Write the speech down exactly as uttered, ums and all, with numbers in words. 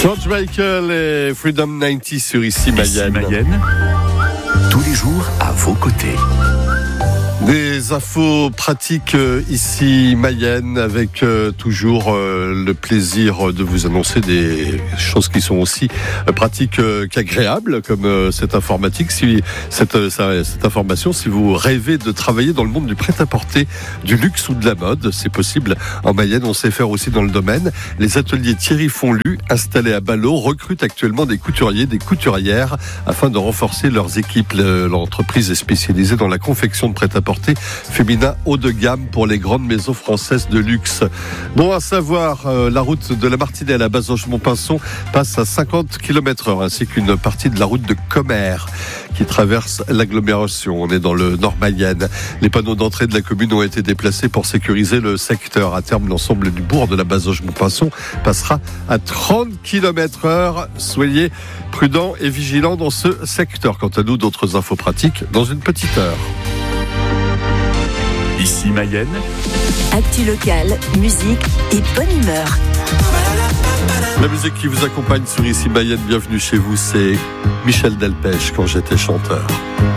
George Michael et Freedom quatre-vingt-dix sur Ici Mayenne. Ici Mayenne, tous les jours à vos côtés. Des infos pratiques euh, ici Mayenne avec euh, toujours euh, le plaisir de vous annoncer des choses qui sont aussi euh, pratiques euh, qu'agréables comme euh, cette informatique, si cette, euh, cette information, si vous rêvez de travailler dans le monde du prêt-à-porter, du luxe ou de la mode, c'est possible en Mayenne, on sait faire aussi dans le domaine. Les ateliers Thierry Fonlu, installés à Ballot, recrutent actuellement des couturiers, des couturières afin de renforcer leurs équipes. L'entreprise est spécialisée dans la confection de prêt-à-porter féminin haut de gamme pour les grandes maisons françaises de luxe. Bon, à savoir, euh, la route de la Martinelle à Bazoches-Montpinçon passe à cinquante kilomètres heure, ainsi qu'une partie de la route de Commères qui traverse l'agglomération. On est dans le Nord Mayenne. Les panneaux d'entrée de la commune ont été déplacés pour sécuriser le secteur. À terme, l'ensemble du bourg de la Bazoches-Montpinçon passera à trente kilomètres heure. Soyez prudents et vigilants dans ce secteur. Quant à nous, d'autres infos pratiques dans une petite heure. Ici Mayenne, actu locale, musique et bonne humeur. La musique qui vous accompagne sur Ici Mayenne, bienvenue chez vous, c'est Michel Delpech, Quand j'étais chanteur.